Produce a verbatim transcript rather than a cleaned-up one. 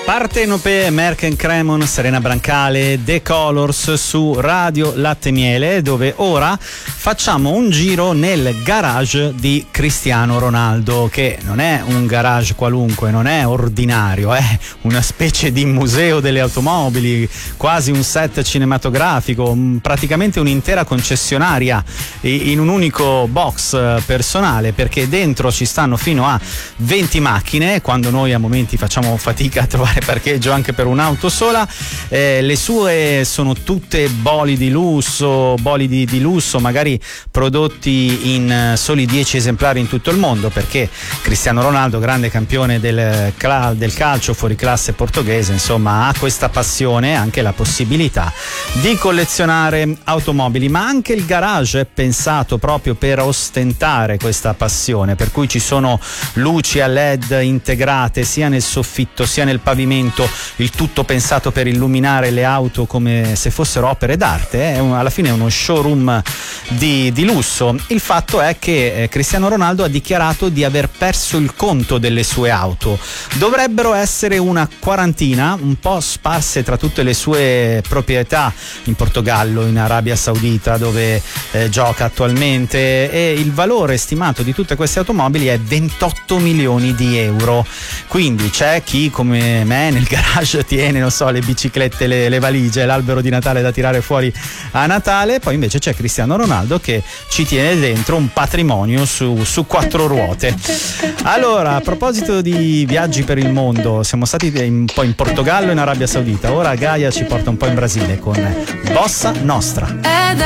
Partenope, Merck Cremon, Serena Brancale, The Colors su Radio Latte Miele, dove ora facciamo un giro nel garage di Cristiano Ronaldo, che non è un garage qualunque, non è ordinario, è una specie di museo delle automobili, quasi un set cinematografico, praticamente un'intera concessionaria in un unico box personale, perché dentro ci stanno fino a venti macchine, quando noi a momenti facciamo fatica a trovare parcheggio anche per un'auto sola. Eh, le sue sono tutte boli di lusso, bolidi di lusso, magari prodotti in soli dieci esemplari in tutto il mondo, perché Cristiano Ronaldo, grande campione del, del calcio fuori classe portoghese, insomma ha questa passione, anche la possibilità di collezionare automobili, ma anche il garage è pensato proprio per ostentare questa passione, per cui ci sono luci a led integrate sia nel soffitto sia nel pavimento, il tutto pensato per illuminare le auto come se fossero opere d'arte. È un, alla fine è uno showroom di, di lusso. Il fatto è che eh, Cristiano Ronaldo ha dichiarato di aver perso il conto delle sue auto. Dovrebbero essere una quarantina, un po' sparse tra tutte le sue proprietà in Portogallo, in Arabia Saudita, dove eh, gioca attualmente, e il valore stimato di tutte queste automobili è ventotto milioni di euro. Quindi c'è chi come me nel garage tiene, non so, le biciclette, le, le valigie, l'albero di Natale da tirare fuori a Natale, poi invece c'è Cristiano Ronaldo che ci tiene dentro un patrimonio su, su quattro ruote. Allora, a proposito di viaggi per il mondo, siamo stati un po' in Portogallo e in Arabia Saudita, ora Gaia ci porta un po' in Brasile con Bossa Nostra.